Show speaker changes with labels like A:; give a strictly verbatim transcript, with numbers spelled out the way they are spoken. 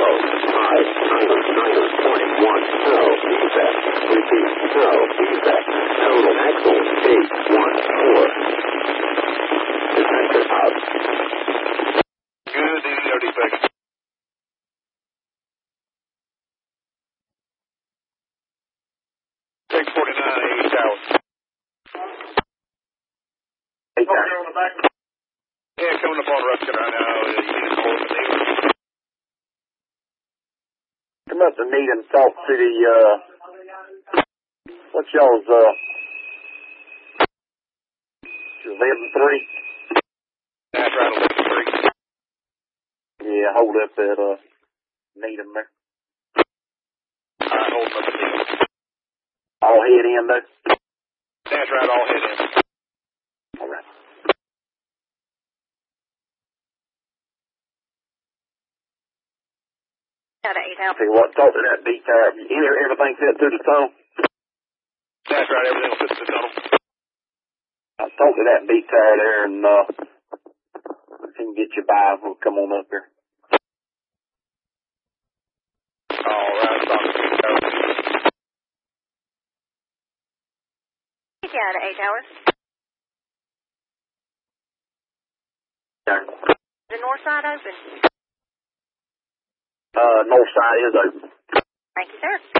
A: five, niner, niner, point one, no, feedback, repeat, no, feedback, total axle, eight, one, four. Detector out.
B: Good, no defects. six forty-nine, eight hours.
A: Eight hours.
B: Yeah, coming up on Ruskin right now. Uh, you can call the Needham.
A: Come up to Needham, talk to the, uh, what's y'all's, uh, eleven three?
B: That's right, eleven three.
A: Yeah, hold up at, uh, Needham there.
B: All right, hold up the Needham.
A: All head in there?
B: That's right, all head in.
A: All right.
C: Got an eight out.
A: Tell you what, talk to that beat tire. Everything fit through the tunnel?
B: That's right, everything will fit the tunnel.
A: I'll talk to that beat tire there and, uh, if he can get you by, we'll come on up here.
B: All right, talk to the tower.
C: Got an eight hours.
A: There.
C: The north side open.
A: Uh, north side is open.
C: Thank you, sir.